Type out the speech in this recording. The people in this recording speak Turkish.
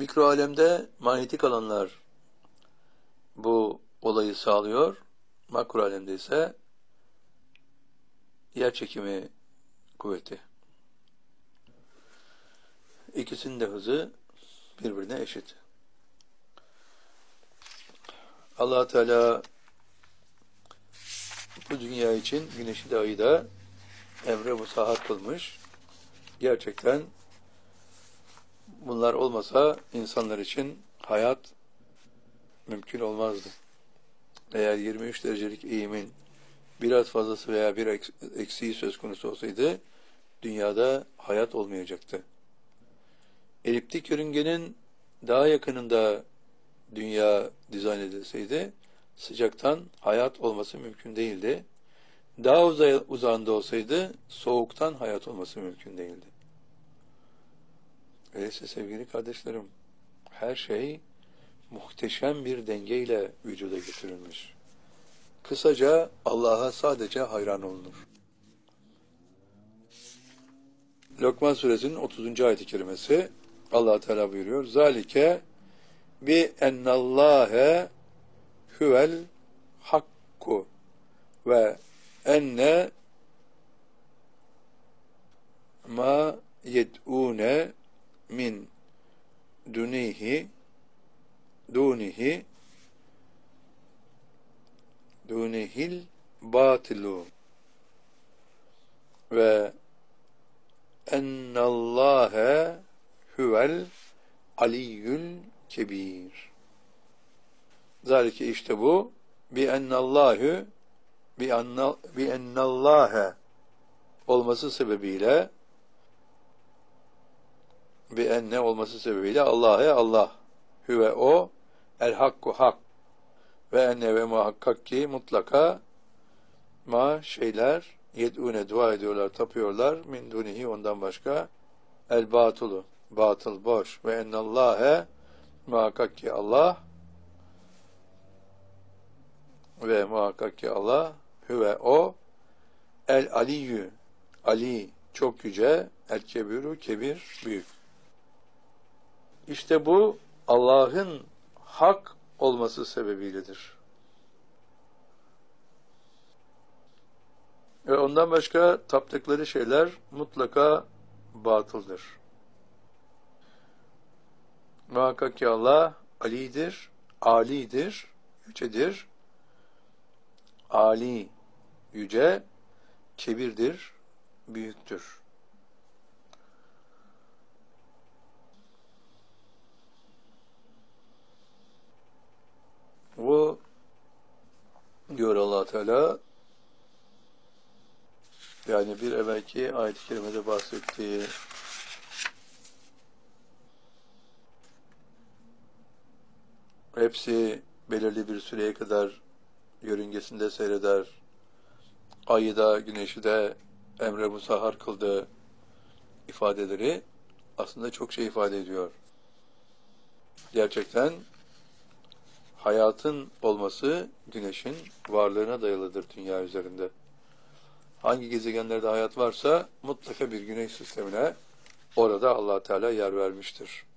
Mikro alemde manyetik alanlar bu olayı sağlıyor. Makro alemde ise yer çekimi kuvveti. İkisinin de hızı birbirine eşit. Allah Teala bu dünya için güneşi de ayı da emre musahhar kılmış. Gerçekten bunlar olmasa insanlar için hayat mümkün olmazdı. Eğer 23 derecelik eğimin biraz fazlası veya bir eksiği söz konusu olsaydı dünyada hayat olmayacaktı. Eliptik yörüngenin daha yakınında dünya dizayn edilseydi sıcaktan hayat olması mümkün değildi. Daha uzağında olsaydı soğuktan hayat olması mümkün değildi. Öyleyse sevgili kardeşlerim, her şey muhteşem bir dengeyle vücuda getirilmiş. Kısaca Allah'a sadece hayran olunur. Lokman suresinin 30. ayet-i kerimesi Allah Teala buyuruyor. Zalike bi ennallâhe huvel hakku ve enne ma yed'ûne min dunihi dunihil batilu ve ennallâhe huvel aliyyül kebir. Zalike işte bu bi ennallâhe olması sebebiyle bi enne olması sebebiyle Allah hüve o el hakku hak ve enne ve muhakkak ki mutlaka ma şeyler yed'une dua ediyorlar, tapıyorlar min dunihi ondan başka el batulu batıl boş ve ennallâhe muhakkak ki Allah ve muhakkak ki Allah hüve o el aliyyü Ali çok yüce el kebiru kebir büyük. İşte bu Allah'ın hak olması sebebiyledir. Ve ondan başka taptıkları şeyler mutlaka batıldır. Muhakkak ki Allah alidir, alidir, yücedir, ali, yüce, kebirdir, büyüktür. Bu diyor Allah Teala, yani bir evvelki ayet-i kerimede bahsettiği hepsi belirli bir süreye kadar yörüngesinde seyreder, ayı da güneşi de emre musahhar kıldığı ifadeleri aslında çok şey ifade ediyor. Gerçekten hayatın olması güneşin varlığına dayalıdır dünya üzerinde. Hangi gezegenlerde hayat varsa mutlaka bir güneş sistemine orada Allah Teala yer vermiştir.